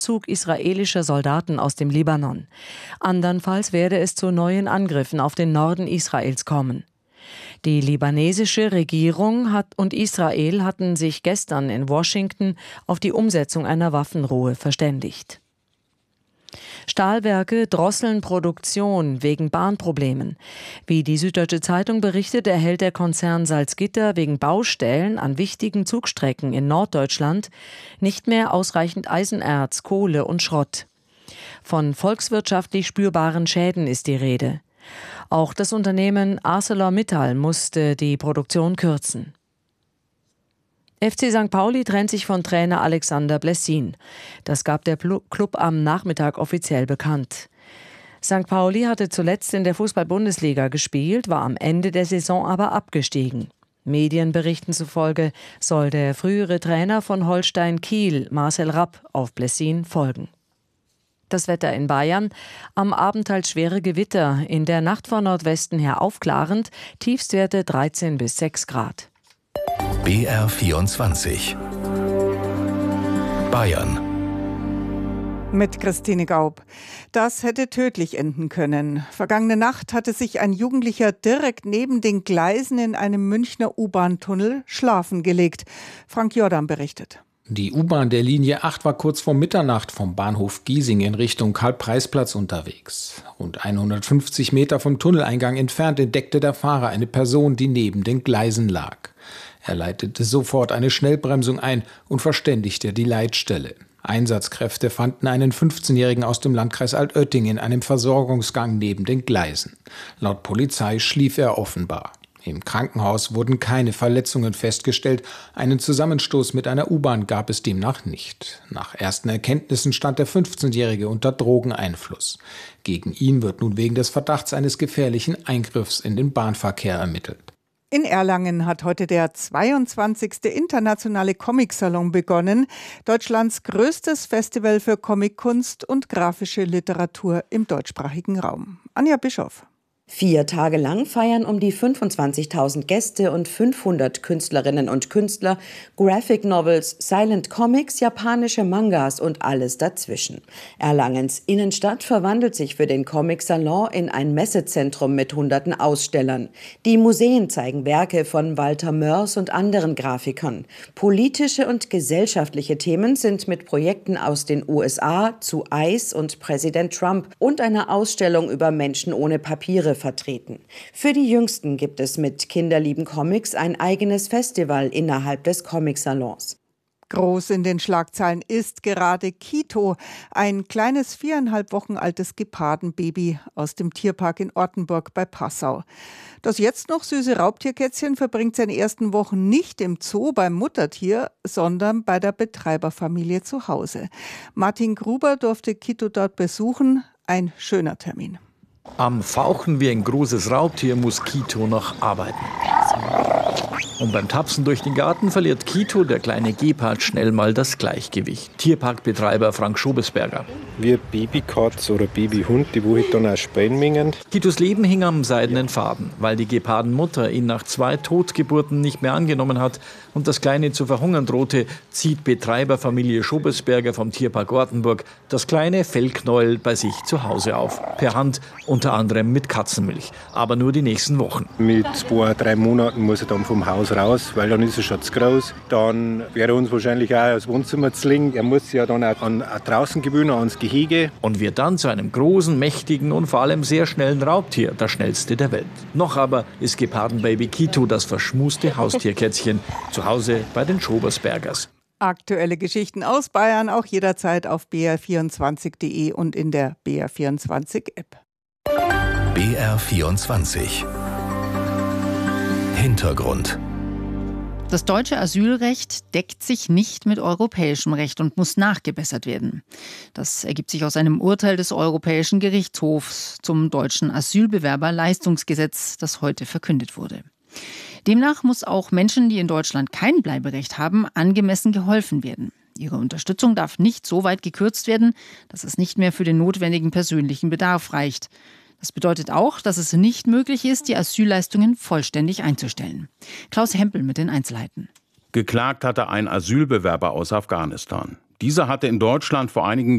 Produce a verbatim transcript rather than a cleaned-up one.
Zug israelischer Soldaten aus dem Libanon. Andernfalls werde es zu neuen Angriffen auf den Norden Israels kommen. Die libanesische Regierung hat und Israel hatten sich gestern in Washington auf die Umsetzung einer Waffenruhe verständigt. Stahlwerke drosseln Produktion wegen Bahnproblemen. Wie die Süddeutsche Zeitung berichtet, erhält der Konzern Salzgitter wegen Baustellen an wichtigen Zugstrecken in Norddeutschland nicht mehr ausreichend Eisenerz, Kohle und Schrott. Von volkswirtschaftlich spürbaren Schäden ist die Rede. Auch das Unternehmen ArcelorMittal musste die Produktion kürzen. F C Sankt Pauli trennt sich von Trainer Alexander Blessin. Das gab der Club am Nachmittag offiziell bekannt. Sankt Pauli hatte zuletzt in der Fußball-Bundesliga gespielt, war am Ende der Saison aber abgestiegen. Medienberichten zufolge soll der frühere Trainer von Holstein Kiel, Marcel Rapp, auf Blessin folgen. Das Wetter in Bayern. Am Abend teils schwere Gewitter, in der Nacht von Nordwesten her aufklarend, Tiefstwerte dreizehn bis sechs Grad. B R vierundzwanzig Bayern mit Christine Gaub. Das hätte tödlich enden können. Vergangene Nacht hatte sich ein Jugendlicher direkt neben den Gleisen in einem Münchner U-Bahn-Tunnel schlafen gelegt. Frank Jordan berichtet. Die U-Bahn der Linie acht war kurz vor Mitternacht vom Bahnhof Giesing in Richtung Karl-Preis-Platz unterwegs. Rund hundertfünfzig Meter vom Tunneleingang entfernt entdeckte der Fahrer eine Person, die neben den Gleisen lag. Er leitete sofort eine Schnellbremsung ein und verständigte die Leitstelle. Einsatzkräfte fanden einen fünfzehnjährigen aus dem Landkreis Altötting in einem Versorgungsgang neben den Gleisen. Laut Polizei schlief er offenbar. Im Krankenhaus wurden keine Verletzungen festgestellt. Einen Zusammenstoß mit einer U-Bahn gab es demnach nicht. Nach ersten Erkenntnissen stand der fünfzehnjährige unter Drogeneinfluss. Gegen ihn wird nun wegen des Verdachts eines gefährlichen Eingriffs in den Bahnverkehr ermittelt. In Erlangen hat heute der zweiundzwanzigste Internationale Comic-Salon begonnen. Deutschlands größtes Festival für Comickunst und grafische Literatur im deutschsprachigen Raum. Anja Bischoff. Vier Tage lang feiern um die fünfundzwanzigtausend Gäste und fünfhundert Künstlerinnen und Künstler Graphic Novels, Silent Comics, japanische Mangas und alles dazwischen. Erlangens Innenstadt verwandelt sich für den Comic-Salon in ein Messezentrum mit hunderten Ausstellern. Die Museen zeigen Werke von Walter Mörs und anderen Grafikern. Politische und gesellschaftliche Themen sind mit Projekten aus den U S A zu ICE und Präsident Trump und einer Ausstellung über Menschen ohne Papiere vertreten. Für die Jüngsten gibt es mit Kinderlieben Comics ein eigenes Festival innerhalb des Comic-Salons. Groß in den Schlagzeilen ist gerade Kito, ein kleines viereinhalb Wochen altes Gepardenbaby aus dem Tierpark in Ortenburg bei Passau. Das jetzt noch süße Raubtierkätzchen verbringt seine ersten Wochen nicht im Zoo beim Muttertier, sondern bei der Betreiberfamilie zu Hause. Martin Gruber durfte Kito dort besuchen. Ein schöner Termin. Am Fauchen wie ein großes Raubtier muss Kito noch arbeiten. Und beim Tapsen durch den Garten verliert Kito, der kleine Gepard, schnell mal das Gleichgewicht. Tierparkbetreiber Frank Schobesberger. Wie Babykatz oder Babyhund, die wo dann auch spielen mengen. Kitos Leben hing am seidenen Faden, weil die Gepardenmutter ihn nach zwei Totgeburten nicht mehr angenommen hat und das Kleine zu verhungern drohte, zieht Betreiberfamilie Schobesberger vom Tierpark Ortenburg das kleine Fellknäuel bei sich zu Hause auf. Per Hand, unter anderem mit Katzenmilch. Aber nur die nächsten Wochen. Mit zwei, drei Monaten muss er dann vom Haus raus, weil dann ist er schon zu groß. Dann wäre uns wahrscheinlich auch das Wohnzimmer zu legen. Er muss sich ja dann auch an, auch draußen gewöhnen, ans Gehege. Und wird dann zu einem großen, mächtigen und vor allem sehr schnellen Raubtier, das schnellste der Welt. Noch aber ist Gepardenbaby Kito das verschmuste Haustierkätzchen, zu Hause bei den Schobersbergers. Aktuelle Geschichten aus Bayern auch jederzeit auf b r vierundzwanzig punkt de und in der B R vierundzwanzig App. B R vierundzwanzig Hintergrund. Das deutsche Asylrecht deckt sich nicht mit europäischem Recht und muss nachgebessert werden. Das ergibt sich aus einem Urteil des Europäischen Gerichtshofs zum deutschen Asylbewerberleistungsgesetz, das heute verkündet wurde. Demnach muss auch Menschen, die in Deutschland kein Bleiberecht haben, angemessen geholfen werden. Ihre Unterstützung darf nicht so weit gekürzt werden, dass es nicht mehr für den notwendigen persönlichen Bedarf reicht. Das bedeutet auch, dass es nicht möglich ist, die Asylleistungen vollständig einzustellen. Klaus Hempel mit den Einzelheiten. Geklagt hatte ein Asylbewerber aus Afghanistan. Dieser hatte in Deutschland vor einigen